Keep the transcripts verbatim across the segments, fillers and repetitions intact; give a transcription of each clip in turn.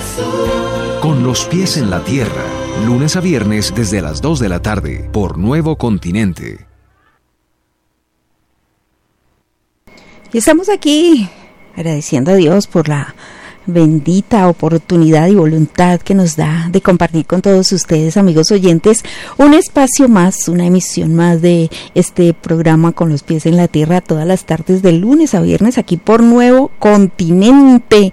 Con los pies en la tierra, lunes a viernes desde las dos de la tarde, por Nuevo Continente. Y estamos aquí agradeciendo a Dios por la bendita oportunidad y voluntad que nos da de compartir con todos ustedes, amigos oyentes, un espacio más, una emisión más de este programa Con los pies en la tierra, todas las tardes de lunes a viernes aquí por Nuevo Continente.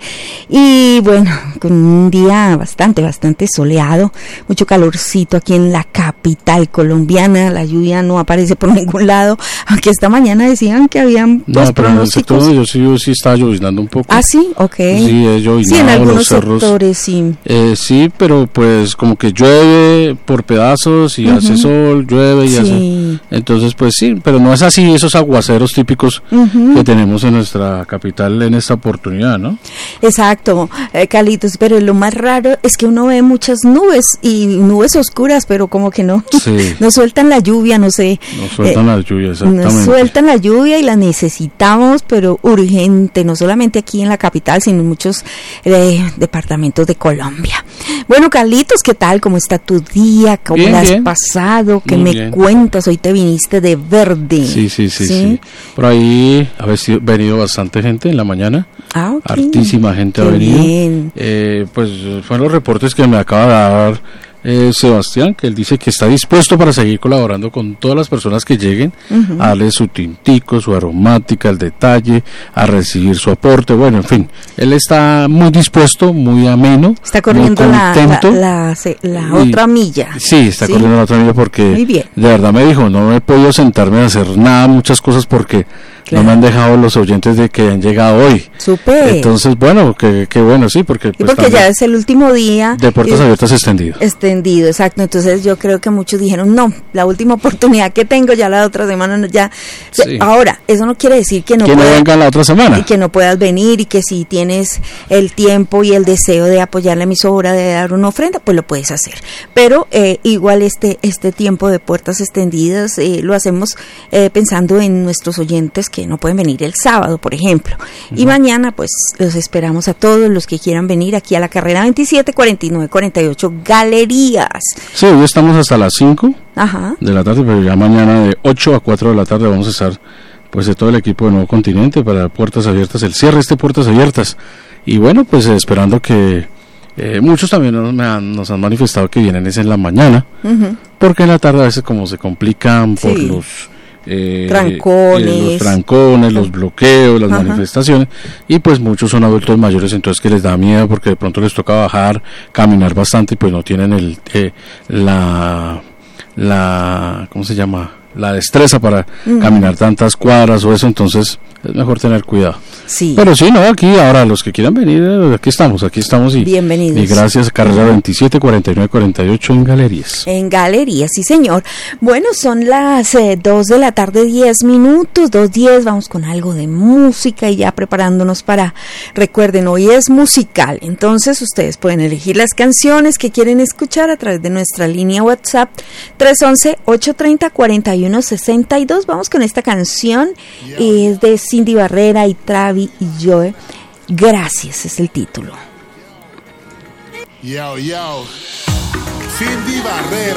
Y bueno, con un día bastante, bastante soleado, mucho calorcito aquí en la capital colombiana. La lluvia no aparece por ningún lado, aunque esta mañana decían que habían no, pero en el sector donde yo sí, yo sí estaba lloviznando un poco. Ah, sí, ok. Sí, es lloviznado, sí, en algunos los cerros, sectores, sí. Eh, sí, pero pues como que llueve por pedazos y uh-huh. hace sol, llueve y sí. hace... Entonces pues sí, pero no es así esos aguaceros típicos uh-huh. que tenemos en nuestra capital en esta oportunidad, ¿no? Exacto, eh, Carlitos, pero lo más raro es que uno ve muchas nubes y nubes oscuras, pero como que no, sí. no sueltan la lluvia, no sé. No sueltan eh, la lluvia, exactamente. No sueltan la lluvia y la necesitamos, pero urgente, no solamente aquí en la capital, sino en muchos eh, departamentos de Colombia. Bueno, Carlitos, ¿qué tal? ¿Cómo está tu día? ¿Cómo bien, la has bien. pasado? ¿Qué Muy me bien. cuentas? Hoy te viniste de verde. Sí, sí, sí, sí. sí. Por ahí ha venido bastante gente en la mañana. Ah, ok. Hartísima gente Qué ha venido. Bien. Eh, pues fueron los reportes que me acaba de dar eh, Sebastián, que él dice que está dispuesto para seguir colaborando con todas las personas que lleguen, uh-huh. a darle su tintico, su aromática, el detalle, a recibir su aporte, bueno, en fin, él está muy dispuesto, muy ameno, está corriendo muy la, contento, la, la, la otra milla. Sí, está ¿sí? corriendo la otra milla porque de verdad me dijo, no me he podido sentarme a hacer nada, muchas cosas porque claro. no me han dejado los oyentes de que han llegado hoy. Súper. Entonces, bueno, que, que bueno, sí, porque... Pues, porque ya es el último día. De puertas y, abiertas extendido. Extendido, exacto. Entonces yo creo que muchos dijeron, no, la última oportunidad que tengo, ya la otra semana, ya... Sí. Ahora, eso no quiere decir que no que pueda, no venga la otra semana. Y que no puedas venir y que si tienes el tiempo y el deseo de apoyar la emisora, de dar una ofrenda, pues lo puedes hacer. Pero eh, igual este, este tiempo de puertas extendidas eh, lo hacemos eh, pensando en nuestros oyentes que no pueden venir el sábado, por ejemplo. Uh-huh. Y mañana, pues, los esperamos a todos los que quieran venir aquí a la carrera veintisiete cuarenta y nueve cuarenta y ocho Galerías. Sí, hoy estamos hasta las cinco Ajá. de la tarde, pero ya mañana de ocho a cuatro de la tarde vamos a estar, pues, de todo el equipo de Nuevo Continente para Puertas Abiertas, el cierre de Puertas Abiertas. Y bueno, pues, esperando que eh, muchos también nos, me han, nos han manifestado que vienen es en la mañana, uh-huh. porque en la tarde a veces como se complican por sí. los... Eh, trancones, eh, los trancones, los bloqueos, las Ajá. manifestaciones, y pues muchos son adultos mayores, entonces que les da miedo porque de pronto les toca bajar, caminar bastante y pues no tienen el eh, la la ¿cómo se llama? la destreza para uh-huh. caminar tantas cuadras o eso, entonces es mejor tener cuidado. Sí. Pero sí, no, aquí ahora los que quieran venir, aquí estamos, aquí estamos y bienvenidos. Y gracias, carrera veintisiete cuarenta y nueve cuarenta y ocho en Galerías. En Galerías, sí señor. Bueno, son las eh, dos de la tarde, diez minutos, dos diez, vamos con algo de música y ya preparándonos para, recuerden, hoy es musical, entonces ustedes pueden elegir las canciones que quieren escuchar a través de nuestra línea WhatsApp tres once, ocho treinta, cuarenta y uno sesenta y dos. Vamos con esta canción, yeah. es de Cindy Barrera y Travi y Joe. Gracias es el título. Yo, yo. Cindy Barrera.